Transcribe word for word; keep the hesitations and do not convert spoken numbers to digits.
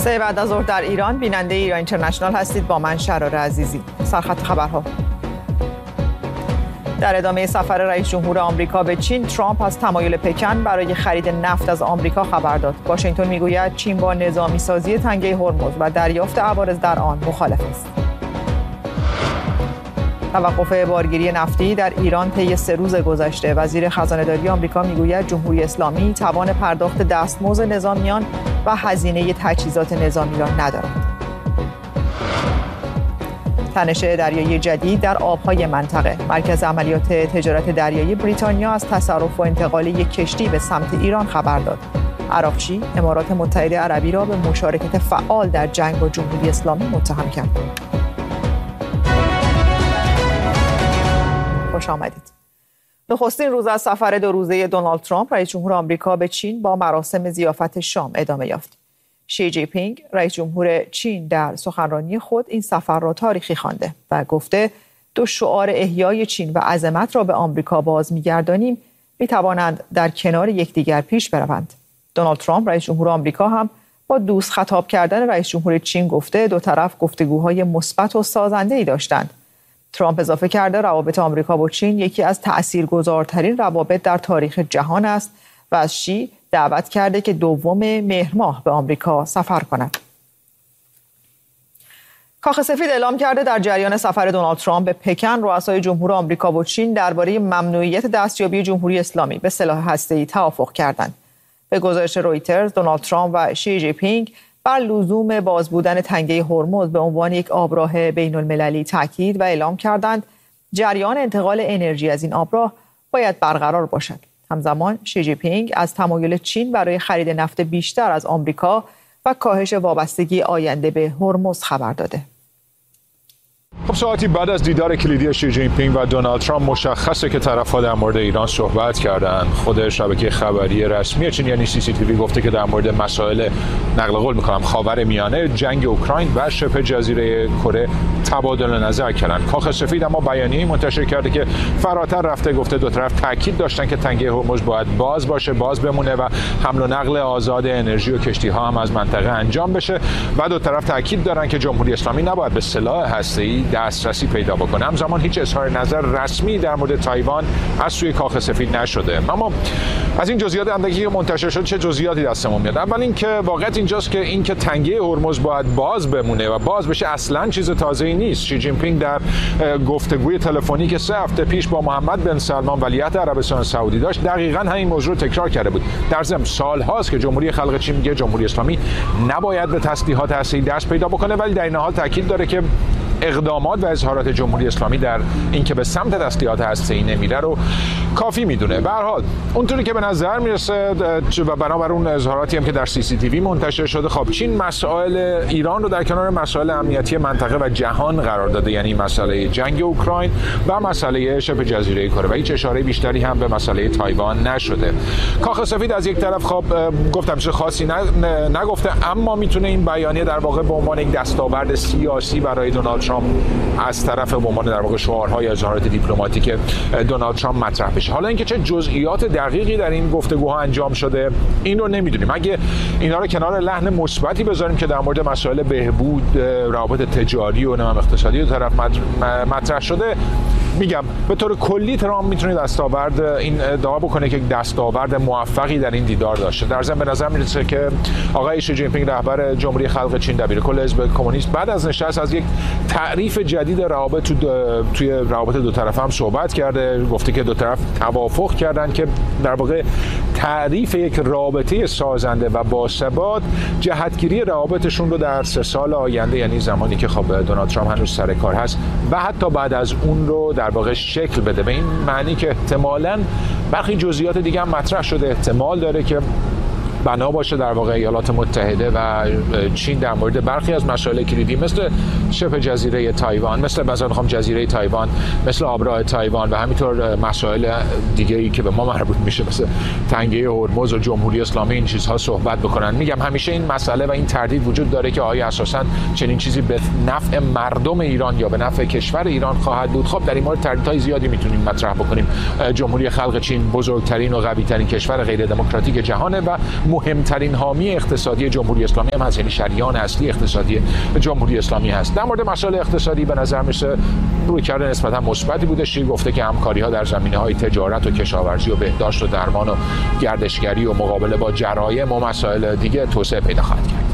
سه بعد از ظهر در ایران، بیننده ایران اینترنشنال هستید با من شرار عزیزی. سرخط خبرها. در ادامه سفر رئیس جمهور آمریکا به چین، ترامپ از تمایل پکن برای خرید نفت از آمریکا خبر داد. واشنگتن میگوید چین با نظامی سازی تنگه هرمز و دریافت عوارض در آن مخالف است. توقف بارگیری نفتی در ایران طی سه روز گذشته. وزیر خزانه‌داری آمریکا میگوید جمهوری اسلامی توان پرداخت دستمزد نظامیان و هزینه تجهیزات نظامی را ندارد. تنش دریایی جدید در آبهای منطقه. مرکز عملیات تجارت دریایی بریتانیا از تصرف و انتقال یک کشتی به سمت ایران خبر داد. عراقچی امارات متحده عربی را به مشارکت فعال در جنگ با جمهوری اسلامی متهم کرد. خوش آمدید. نخستین روز از سفر دو روزه دونالد ترامپ رئیس جمهور آمریکا به چین با مراسم ضیافت شام ادامه یافت. شی جی پینگ رئیس جمهور چین در سخنرانی خود این سفر را تاریخی خوانده و گفته دو شعار احیای چین و عظمت را به آمریکا باز می‌گردانیم می‌توانند در کنار یکدیگر پیش بروند. دونالد ترامپ رئیس جمهور آمریکا هم با دوست خطاب کردن رئیس جمهور چین گفته دو طرف گفتگوهای مثبت و سازنده‌ای داشتند. ترامپ اضافه کرده روابط آمریکا با چین یکی از تأثیرگذارترین روابط در تاریخ جهان است و از شی دعوت کرده که دوم مهر ماه به آمریکا سفر کند. کاخ سفید اعلام کرده در جریان سفر دونالد ترامپ به پکن، رؤسای جمهور آمریکا و چین درباره ممنوعیت دستیابی جمهوری اسلامی به سلاح هسته‌ای توافق کردند. به گزارش رویترز، دونالد ترامپ و شی جی پینگ بر لزوم باز بودن تنگه هرمز به عنوان یک آبراه بین المللی تاکید و اعلام کردند جریان انتقال انرژی از این آبراه باید برقرار باشد. همزمان شی جی پینگ از تمایل چین برای خرید نفت بیشتر از آمریکا و کاهش وابستگی آینده به هرمز خبر داده. خب ساعتی بعد از دیدار کلیدی شی جین پینگ و دونالد ترامپ مشخصه که طرف‌ها در مورد ایران صحبت کردن. خود شبکه خبری رسمی چین یعنی سی سی تی وی گفته که در مورد مسائل نقل قول می‌کنم خاورمیانه، جنگ اوکراین و شبه جزیره کره تبادل نظر کردن. کاخ سفید اما بیانیه‌ای منتشر کرده که فراتر رفته، گفته دو طرف تاکید داشتن که تنگه هرمز باید باز باشه، باز بمونه و حمل و نقل آزاد انرژی و کشتی‌ها هم از منطقه انجام بشه و دو طرف تاکید دارن که جمهوری اسلامی نباید به سلاح هسته‌ای دسترسی پیدا بکنه. همزمان هیچ اظهار نظر رسمی در مورد تایوان از سوی کاخ سفید نشده. اما از این جزئیات اندکی که منتشر شد چه جزئیاتی دستمون میاد؟ اول اینکه واقعیت اینجاست که اینکه تنگه هرمز باید باز بمونه و باز بشه اصلا چیز تازه‌ای نیست. شی جین پینگ در گفتگوی تلفنی که سه هفته پیش با محمد بن سلمان ولیعهد عربستان سعودی داشت دقیقاً همین موضوع تکرار کرده بود. در ضمن سال‌هاست که جمهوری خلق چین میگه جمهوری اسلامی نباید به تسلیحات هسته‌ای دست پیدا بکنه، ولی در این حال تاکید داره که اقدامات و اظهارات جمهوری اسلامی در اینکه به سمت تسلیحات هسته‌ای نمیره رو کافی میدونه. به هر حال اونطوری که به نظر میرسه و بنابر اون اظهاراتی هم که در سی سی تی وی منتشر شده، خب چین مسائل ایران رو در کنار مسائل امنیتی منطقه و جهان قرار داده، یعنی مسئله جنگ اوکراین و مسئله شبه جزیره کره و هیچ اشاره بیشتری هم به مسئله تایوان نشده. کاخ سفید از یک طرف خب گفتم چیز خاصی نگفته، اما میتونه این بیانیه در واقع به عنوان یک دستاورد سیاسی برای دونالد ترامپ از طرف به عنوان در واقع شعارهای اظهارات دیپلماتیک دونالد ترامپ مطرح بشه. حالا اینکه چه جزئیات دقیقی در این گفتگوها انجام شده این رو نمیدونیم. اگه اینا رو کنار لحن مثبتی بذاریم که در مورد مسائل بهبود روابط تجاری و نظام اقتصادی دو طرف مطرح شده، میگم به طور کلی ترامپ میتونه دستاورد این ادعا بکنه که دستاورد موفقی در این دیدار داشته. در ضمن به نظر میرسه که آقای شی جین پینگ رهبر جمهوری خلق چین دبیرکل حزب کمونیست بعد از نشست از یک تعریف جدید روابط تو توی روابط دو طرف هم صحبت کرده. گفته که دو طرف توافق کردن که در واقع تعریف یک رابطه سازنده و باثبات جهتگیری روابطشون رو در سه سال آینده، یعنی زمانی که خب دونالد ترامپ هنوز سر کار هست و حتی بعد از اون رو در واقع شکل بده. به این معنی که احتمالاً برخی جزئیات دیگه هم مطرح شده، احتمال داره که بنا باشه در واقع ایالات متحده و چین در مورد برخی از مسائل کلیدی مثل شبه جزیره تایوان، مثل مثلا میخوام جزیره تایوان، مثل آبراه تایوان و همینطور مسائل دیگه ای که به ما مربوط میشه مثل تنگه هرمز و جمهوری اسلامی این چیزها صحبت بکنن. میگم همیشه این مسئله و این تردید وجود داره که آیا اساسا چنین چیزی به نفع مردم ایران یا به نفع کشور ایران خواهد بود. خب در این مورد تردیدهای زیادی میتونیم مطرح بکنیم. جمهوری خلق چین بزرگترین و قوی‌ترین کشور غیر دموکراتیک جهانه و مهمترین حامی اقتصادی جمهوری اسلامی هم هست، یعنی شریان اصلی اقتصادی جمهوری اسلامی هست. در مورد مسائل اقتصادی به نظر میشه رویکرد نسبتا مثبتی بوده. شی گفته که همکاری‌ها در زمینه‌های تجارت و کشاورزی و بهداشت و درمان و گردشگری و مقابله با جرایم و مسائل دیگه توسعه پیدا خواهد کرد.